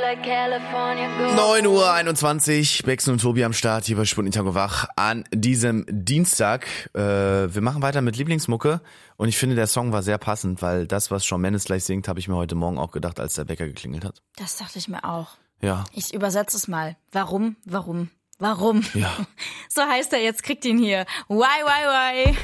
9:21 Uhr, Bex und Tobi am Start, hier bei Sputnik Tango Wach an diesem Dienstag. Wir machen weiter mit Lieblingsmucke und ich finde, der Song war sehr passend, weil das, was Shawn Mendes gleich singt, habe ich mir heute Morgen auch gedacht, als der Wecker geklingelt hat. Das dachte ich mir auch. Ja. Ich übersetze es mal. Warum? Ja. So heißt er jetzt, kriegt ihn hier. Why?